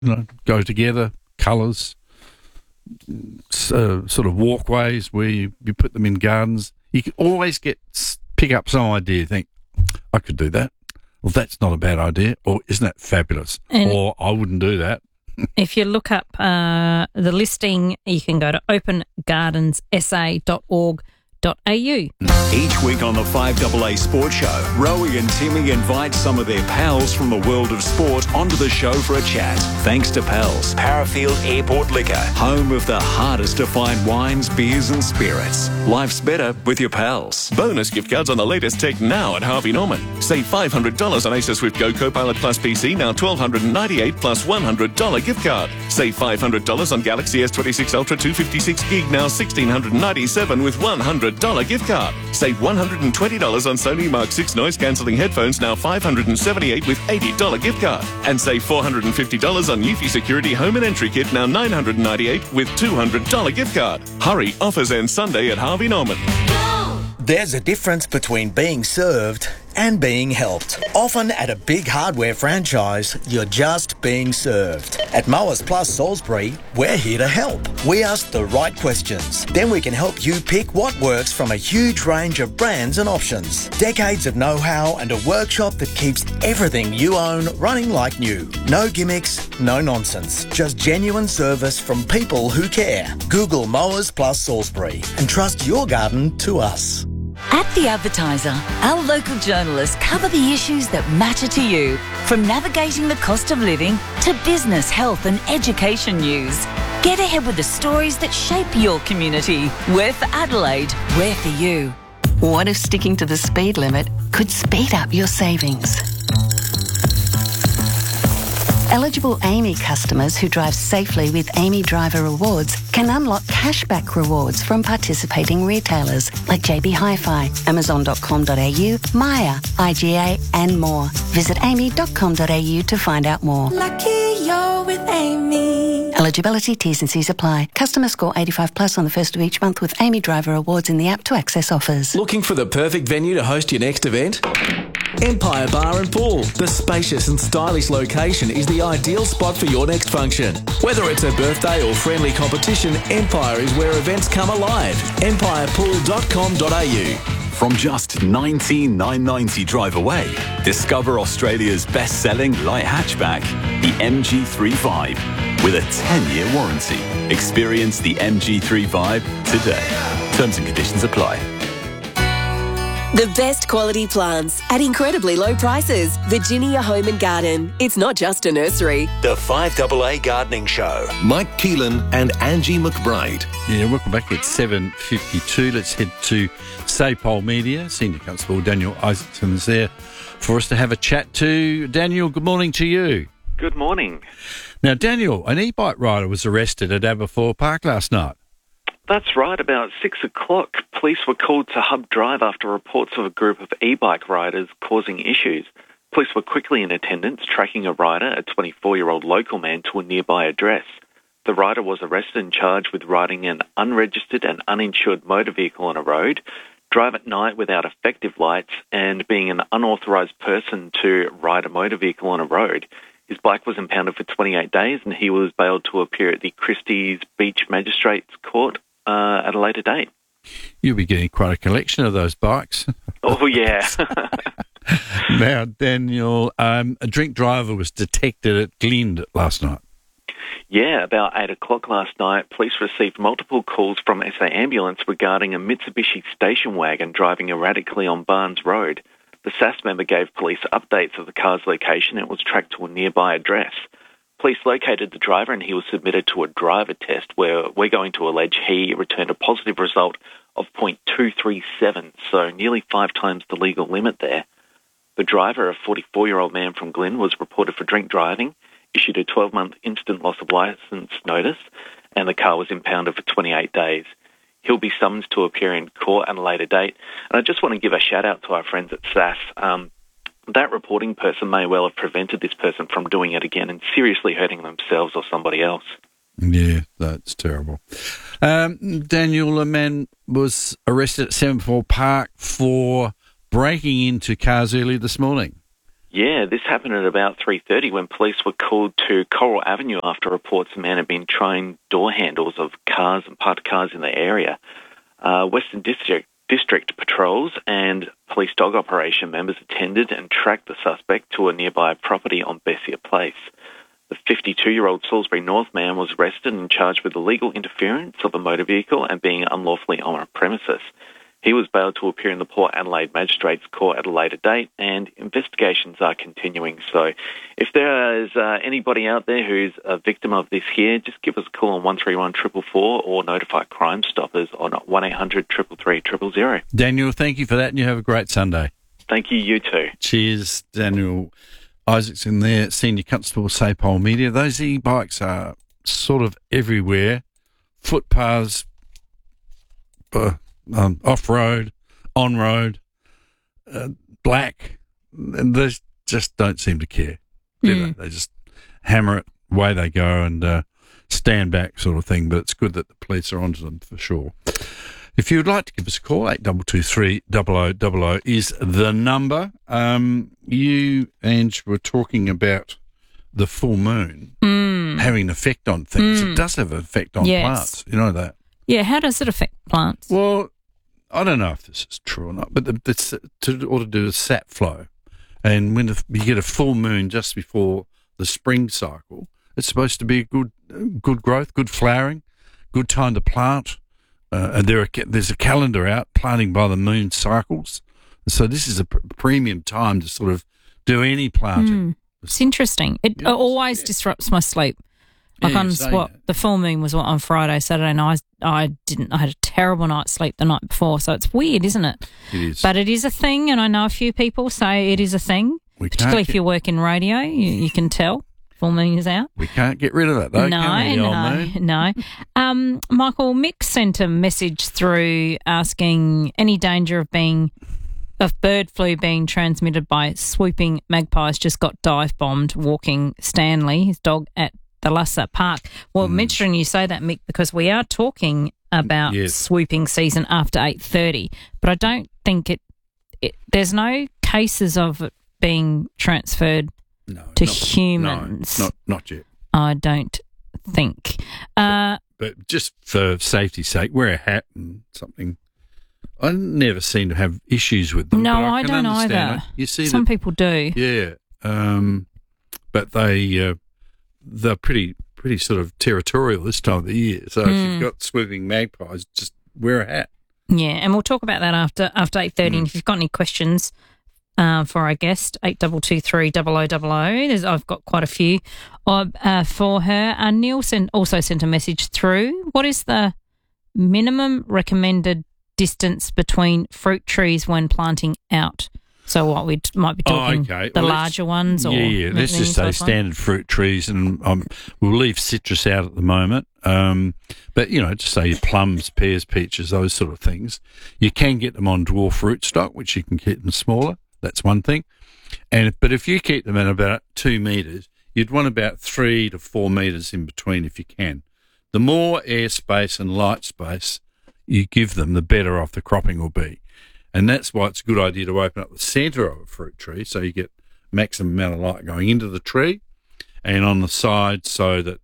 go together, colours, sort of walkways where you put them in gardens. You can always pick up some idea. You think, I could do that. Well, that's not a bad idea. Or isn't that fabulous? Or I wouldn't do that. If you look up the listing, you can go to opengardenssa.org.au. Each week on the 5AA Sports Show, Rowie and Timmy invite some of their pals from the world of sport onto the show for a chat. Thanks to Pals, Parafield Airport Liquor, home of the hardest to find wines, beers and spirits. Life's better with your pals. Bonus gift cards on the latest tech now at Harvey Norman. Save $500 on Acer Swift Go Copilot Plus PC, now $1,298 plus $100 gift card. Save $500 on Galaxy S26 Ultra 256 gig, now $1,697 with $100 gift card. Save $120 on Sony Mark 6 noise-cancelling headphones, now $578 with $80 gift card. And save $450 on Eufy Security Home and Entry Kit, now $998 with $200 gift card. Hurry, offers end Sunday at Harvey Norman. There's a difference between being served and being helped. Often at a big hardware franchise, you're just being served. At Mowers Plus Salisbury, we're here to help. We ask the right questions. Then we can help you pick what works from a huge range of brands and options. Decades of know-how and a workshop that keeps everything you own running like new. No gimmicks, no nonsense. Just genuine service from people who care. Google Mowers Plus Salisbury and trust your garden to us. At The Advertiser, our local journalists cover the issues that matter to you, from navigating the cost of living to business, health and education news. Get ahead with the stories that shape your community. We're for Adelaide, we're for you. What if sticking to the speed limit could speed up your savings? Eligible AAMI customers who drive safely with AAMI Driver Rewards can unlock cashback rewards from participating retailers like JB Hi-Fi, Amazon.com.au, Maya, IGA and more. Visit aami.com.au to find out more. Lucky you're with AAMI. Eligibility, T's and C's apply. Customer score 85 plus on the first of each month with AAMI Driver Rewards in the app to access offers. Looking for the perfect venue to host your next event? Empire Bar and Pool. The spacious and stylish location is the ideal spot for your next function. Whether it's a birthday or friendly competition, Empire is where events come alive. empirepool.com.au. From just $19,990 drive away, discover Australia's best-selling light hatchback, the MG3 Vibe, with a 10-year warranty. Experience the MG3 Vibe today. Terms and conditions apply. The best quality plants at incredibly low prices. Virginia Home and Garden. It's not just a nursery. The 5AA Gardening Show. Mike Keelan and Angie McBride. Yeah, welcome back at 7:52. Let's head to Sapol Media. Senior Constable Daniel Isaacson is there for us to have a chat to. Daniel, good morning to you. Good morning. Now, Daniel, an e-bike rider was arrested at Aberfoyle Park last night. That's right. About 6 o'clock, police were called to Hub Drive after reports of a group of e-bike riders causing issues. Police were quickly in attendance, tracking a rider, a 24-year-old local man, to a nearby address. The rider was arrested and charged with riding an unregistered and uninsured motor vehicle on a road, drive at night without effective lights, and being an unauthorised person to ride a motor vehicle on a road. His bike was impounded for 28 days and he was bailed to appear at the Christie's Beach Magistrates Court at a later date. You'll be getting quite a collection of those bikes. Oh, yeah. Now, Daniel, a drink driver was detected at Glynde last night. Yeah, about 8 o'clock last night, police received multiple calls from SA Ambulance regarding a Mitsubishi station wagon driving erratically on Barnes Road. The SAS member gave police updates of the car's location and it was tracked to a nearby address. Police located the driver and he was submitted to a driver test where we're going to allege he returned a positive result of 0.237, so nearly 5 times the legal limit there. The driver, a 44-year-old man from Glynde, was reported for drink driving, issued a 12-month instant loss of licence notice, and the car was impounded for 28 days. He'll be summoned to appear in court at a later date. And I just want to give a shout-out to our friends at SAS. That reporting person may well have prevented this person from doing it again and seriously hurting themselves or somebody else. Yeah, that's terrible. Daniel, a man was arrested at Aberfoyle Park for breaking into cars early this morning. Yeah, this happened at about 3:30 when police were called to Coral Avenue after reports a man had been trying door handles of cars and parked cars in the area. Western District patrols and police dog operation members attended and tracked the suspect to a nearby property on Bessia Place. The 52-year-old Salisbury North man was arrested and charged with illegal interference of a motor vehicle and being unlawfully on a premises. He was bailed to appear in the Port Adelaide Magistrates Court at a later date, and investigations are continuing. So if there is anybody out there who's a victim of this here, just give us a call on 131 444 or notify Crime Stoppers on 1800 333 000. Daniel, thank you for that, and you have a great Sunday. Thank you, you too. Cheers, Daniel Isaacson there, Senior Constable, Sapole Media. Those e-bikes are sort of everywhere. Footpaths, off-road, on-road, black, and they just don't seem to care, do they? They just hammer it, away they go, and stand back sort of thing, but it's good that the police are onto them for sure. If you would like to give us a call, 8223 0000 is the number. You, Ange, were talking about the full moon having an effect on things. It does have an effect on plants. You know that? Yeah, how does it affect plants? Well, I don't know if this is true or not, but it's all to do with sap flow. And when you get a full moon just before the spring cycle, it's supposed to be good growth, good flowering, good time to plant. And there's a calendar out, planting by the moon cycles. So this is a premium time to sort of do any planting. It's interesting. It always disrupts my sleep. Like the full moon was on Friday, Saturday night. I had a terrible night's sleep the night before. So it's weird, isn't it? It is. But it is a thing, and I know a few people say it is a thing. Particularly if you work in radio, you can tell. Full moon is out. We can't get rid of that, though, can we, the old moon? No. Michael, Mick sent a message through asking any danger of bird flu being transmitted by swooping magpies. Just got dive bombed walking Stanley, his dog, at the Lassa Park. Well, mentioning you say that, Mick, because we are talking about swooping season after 8:30, but I don't think there's no cases of it being transferred to humans. No, not yet. I don't think. But just for safety's sake, wear a hat and something. I never seem to have issues with them. No, but I don't either. You see, some people do. Yeah, but they're pretty sort of territorial this time of the year. So if you've got swooping magpies, just wear a hat. Yeah, and we'll talk about that after 8:30. And if you've got any questions for our guest, 8223 0000. I've got quite a few for her. Neil also sent a message through. What is the minimum recommended distance between fruit trees when planting out? So what we might be talking the larger ones? Or let's just say standard fruit trees, and we'll leave citrus out at the moment. But, just say your plums, pears, peaches, those sort of things. You can get them on dwarf rootstock, which you can keep them smaller. That's one thing. But if you keep them at about 2 metres, you'd want about 3 to 4 metres in between if you can. The more air space and light space you give them, the better off the cropping will be. And that's why it's a good idea to open up the centre of a fruit tree so you get maximum amount of light going into the tree, and on the side so that,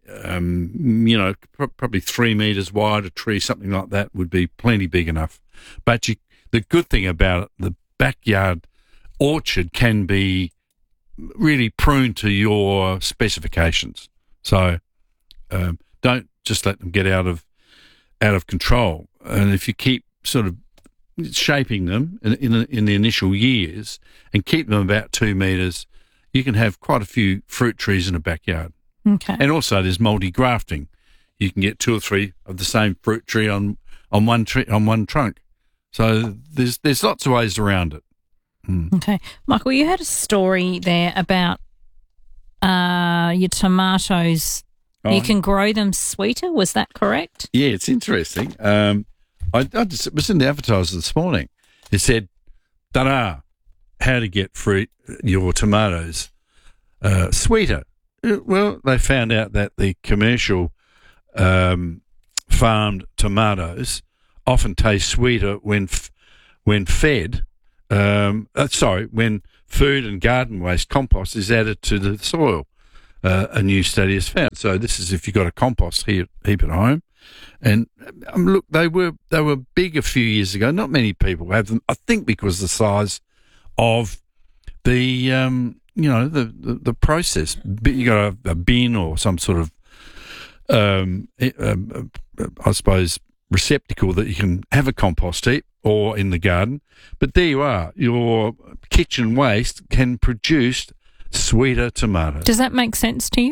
probably 3 metres wide a tree, something like that would be plenty big enough. But the good thing about it, the backyard orchard can be really pruned to your specifications. So don't just let them get out of control. And if you keep sort of shaping them in the initial years and keep them about 2 metres, you can have quite a few fruit trees in a backyard. Okay. And also there's multi-grafting. You can get 2 or 3 of the same fruit tree on one trunk. So there's lots of ways around it. Okay. Michael, you had a story there about your tomatoes. You can grow them sweeter. Was that correct? Yeah, it's interesting. I just was in the Advertiser this morning. It said, ta-da, how to get your tomatoes sweeter. Well, they found out that the commercial farmed tomatoes often taste sweeter when fed food and garden waste compost is added to the soil. A new study has found. So this is if you've got a compost heap at home. And look, they were big a few years ago. Not many people have them. I think because of the size of the the process. You got a bin or some sort of I suppose receptacle that you can have a compost heap or in the garden. But there you are. Your kitchen waste can produce sweeter tomatoes. Does that make sense to you?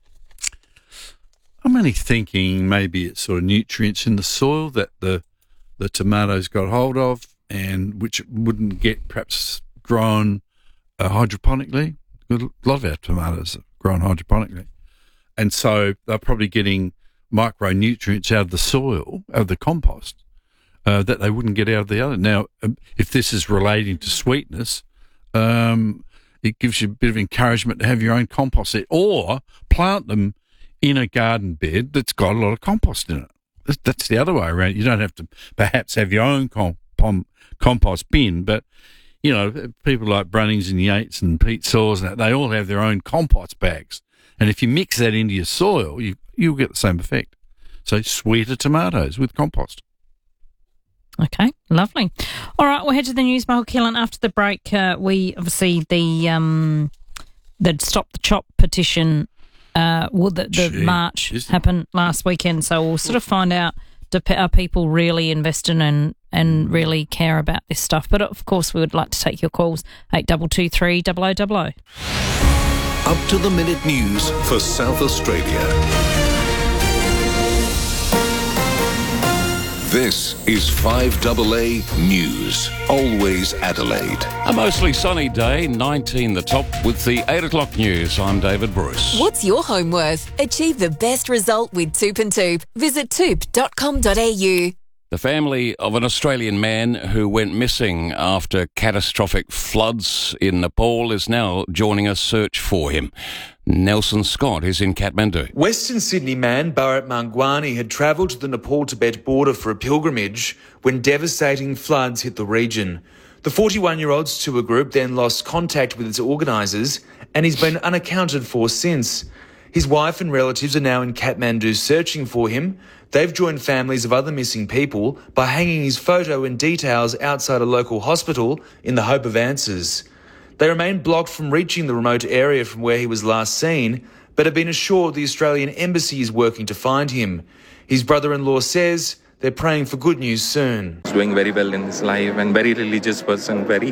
I'm only thinking maybe it's sort of nutrients in the soil that the tomatoes got hold of, and which wouldn't get perhaps grown hydroponically. A lot of our tomatoes are grown hydroponically. And so they're probably getting micronutrients out of the soil, out of the compost, that they wouldn't get out of the other. Now, if this is relating to sweetness, it gives you a bit of encouragement to have your own compost there, or plant them in a garden bed that's got a lot of compost in it. That's the other way around. You don't have to perhaps have your own compost bin, but, you know, people like Brunnings and Yates and Pete Saws, they all have their own compost bags. And if you mix that into your soil, you'll get the same effect. So sweeter tomatoes with compost. Okay, lovely. All right, we'll head to the news, Michael Keelan. After the break, we obviously the Stop the Chop petition, the march happened last weekend, so we'll sort of find out, are people really invested and really care about this stuff? But of course, we would like to take your calls, 8223 0000. Up to the minute news for South Australia. This is 5AA News. Always Adelaide. A mostly sunny day, 19 the top, with the 8 o'clock news. I'm David Bruce. What's your home worth? Achieve the best result with Toop and Toop. Visit toop.com.au. The family of an Australian man who went missing after catastrophic floods in Nepal is now joining a search for him. Nelson Scott is in Kathmandu. Western Sydney man Bharat Mangwani had travelled to the Nepal-Tibet border for a pilgrimage when devastating floods hit the region. The 41-year-old's tour group then lost contact with its organisers, and he's been unaccounted for since. His wife and relatives are now in Kathmandu searching for him. They've joined families of other missing people by hanging his photo and details outside a local hospital in the hope of answers. They remain blocked from reaching the remote area from where he was last seen, but have been assured the Australian Embassy is working to find him. His brother-in-law says they're praying for good news soon. He's doing very well in his life and very religious person, he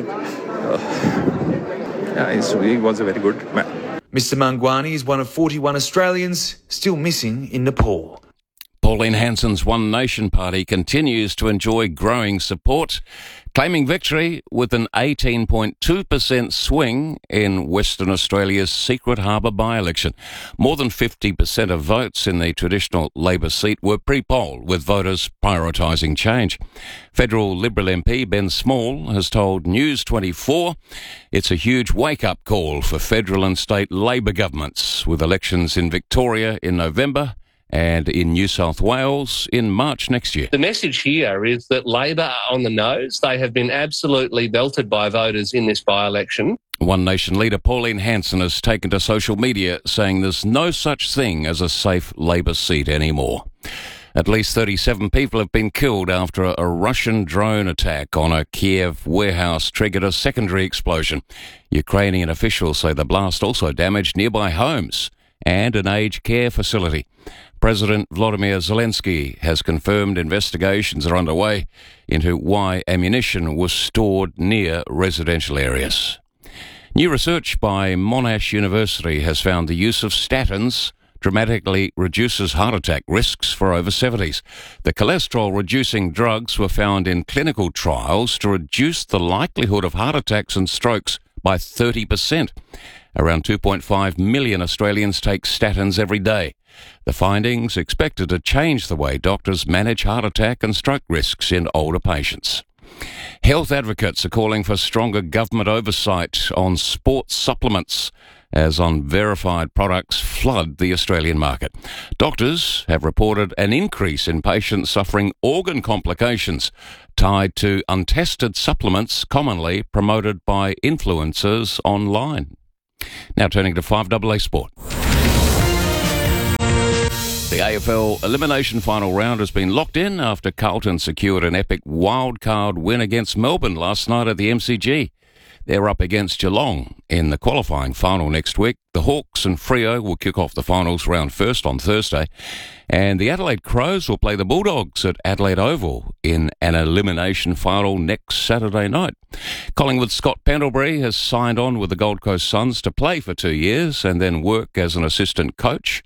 was a very good man. Mr. Mangwani is one of 41 Australians still missing in Nepal. Pauline Hanson's One Nation Party continues to enjoy growing support, claiming victory with an 18.2% swing in Western Australia's Secret Harbour by-election. More than 50% of votes in the traditional Labor seat were pre-poll, with voters prioritising change. Federal Liberal MP Ben Small has told News 24 it's a huge wake-up call for federal and state Labor governments, with elections in Victoria in November and in New South Wales in March next year. The message here is that Labor are on the nose. They have been absolutely belted by voters in this by-election. One Nation leader Pauline Hanson has taken to social media saying there's no such thing as a safe Labor seat anymore. At least 37 people have been killed after a Russian drone attack on a Kiev warehouse triggered a secondary explosion. Ukrainian officials say the blast also damaged nearby homes and an aged care facility. President Volodymyr Zelensky has confirmed investigations are underway into why ammunition was stored near residential areas. New research by Monash University has found the use of statins dramatically reduces heart attack risks for over 70s. The cholesterol-reducing drugs were found in clinical trials to reduce the likelihood of heart attacks and strokes by 30%. Around 2.5 million Australians take statins every day. The findings expected to change the way doctors manage heart attack and stroke risks in older patients. Health advocates are calling for stronger government oversight on sports supplements as unverified products flood the Australian market. Doctors have reported an increase in patients suffering organ complications tied to untested supplements commonly promoted by influencers online. Now turning to 5AA Sport. The AFL Elimination Final round has been locked in after Carlton secured an epic wildcard win against Melbourne last night at the MCG. They're up against Geelong in the qualifying final next week. The Hawks and Freo will kick off the finals round first on Thursday. And the Adelaide Crows will play the Bulldogs at Adelaide Oval in an elimination final next Saturday night. Collingwood's Scott Pendlebury has signed on with the Gold Coast Suns to play for 2 years and then work as an assistant coach.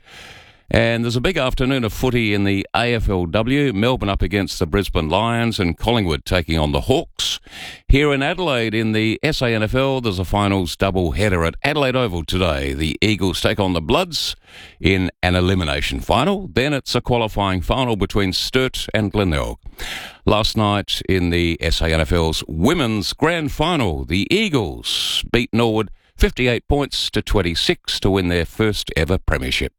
And there's a big afternoon of footy in the AFLW. Melbourne up against the Brisbane Lions and Collingwood taking on the Hawks. Here in Adelaide in the SANFL, there's a finals double header at Adelaide Oval today. The Eagles take on the Bloods in an elimination final. Then it's a qualifying final between Sturt and Glenelg. Last night in the SANFL's Women's Grand Final, the Eagles beat Norwood 58 points to 26 to win their first ever premiership.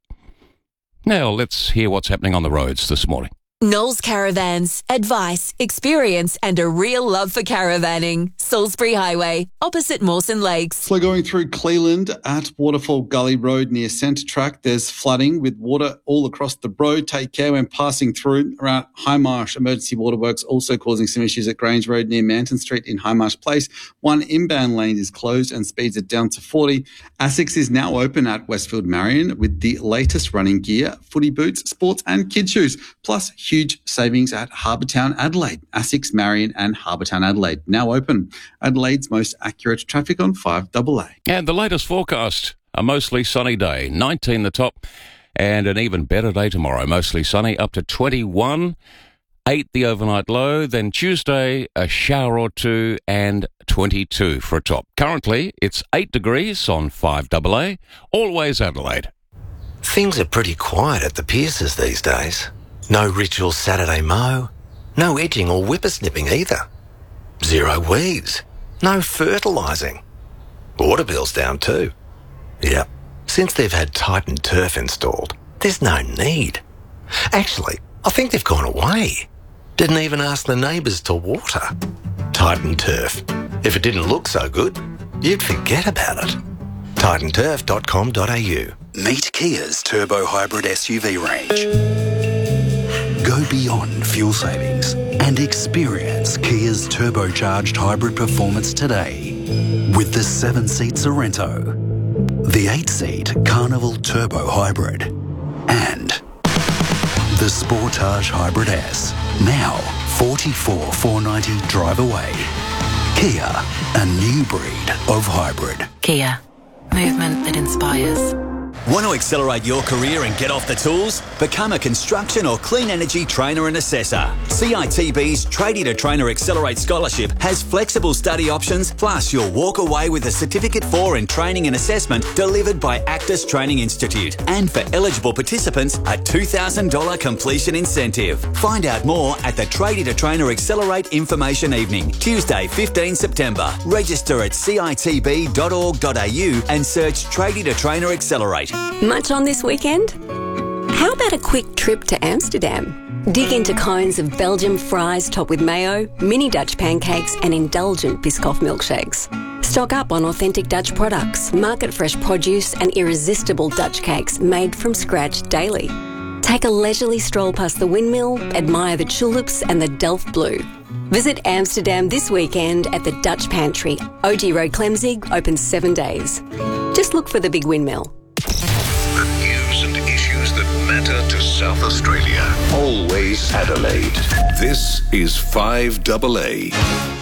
Now, let's hear what's happening on the roads this morning. Knowles Caravans. Advice, experience and a real love for caravanning. Salisbury Highway, opposite Mawson Lakes. So going through Cleland at Waterfall Gully Road near Centre Track, there's flooding with water all across the road. Take care when passing through. Around Highmarsh, emergency waterworks also causing some issues at Grange Road near Manton Street in Highmarsh Place. One inbound lane is closed and speeds it down to 40. ASICS is now open at Westfield Marion with the latest running gear, footy boots, sports and kid shoes, plus huge savings at Harbour Town Adelaide. ASICS Marion and Harbour Town Adelaide now open. Adelaide's most accurate traffic on 5AA. And the latest forecast, a mostly sunny day, 19 the top, and an even better day tomorrow. Mostly sunny, up to 21, 8 the overnight low, then Tuesday a shower or two and 22 for a top. Currently it's 8 degrees on 5AA, always Adelaide. Things are pretty quiet at the Pierces these days. No ritual Saturday mow, no edging or whippersnipping either. Zero weeds, no fertilising. Water bill's down too. Yep, since they've had Titan Turf installed, there's no need. Actually, I think they've gone away. Didn't even ask the neighbours to water. Titan Turf. If it didn't look so good, you'd forget about it. titanturf.com.au. Meet Kia's turbo hybrid SUV range. Go beyond fuel savings and experience Kia's turbocharged hybrid performance today with the 7-seat Sorrento, the 8-seat Carnival Turbo Hybrid, and the Sportage Hybrid S. Now 44,490 drive away. Kia, a new breed of hybrid. Kia, movement that inspires. Want to accelerate your career and get off the tools? Become a construction or clean energy trainer and assessor. CITB's Tradie to Trainer Accelerate Scholarship has flexible study options, plus you'll walk away with a Certificate 4 in Training and Assessment delivered by Actus Training Institute. And for eligible participants, a $2,000 completion incentive. Find out more at the Tradie to Trainer Accelerate Information Evening, Tuesday 15 September. Register at citb.org.au and search Tradie to Trainer Accelerate. Much on this weekend? How about a quick trip to Amsterdam? Dig into cones of Belgian fries topped with mayo, mini Dutch pancakes and indulgent Biscoff milkshakes. Stock up on authentic Dutch products, market-fresh produce and irresistible Dutch cakes made from scratch daily. Take a leisurely stroll past the windmill, admire the tulips and the Delft Blue. Visit Amsterdam this weekend at the Dutch Pantry. OG Road Clemzig, open 7 days. Just look for the big windmill. The news and issues that matter to South Australia. Always Adelaide. This is 5AA.